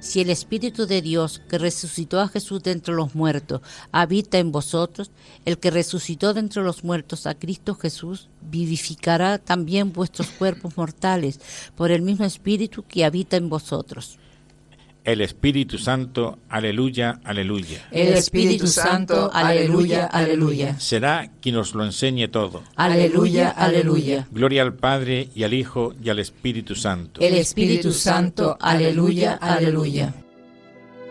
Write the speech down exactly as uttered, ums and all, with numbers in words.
Si el Espíritu de Dios, que resucitó a Jesús de entre los muertos, habita en vosotros, el que resucitó de entre los muertos a Cristo Jesús, vivificará también vuestros cuerpos mortales por el mismo Espíritu que habita en vosotros. El Espíritu Santo, aleluya, aleluya. El Espíritu Santo, aleluya, aleluya. Será quien os lo enseñe todo. Aleluya, aleluya. Gloria al Padre, y al Hijo, y al Espíritu Santo. El Espíritu Santo, aleluya, aleluya.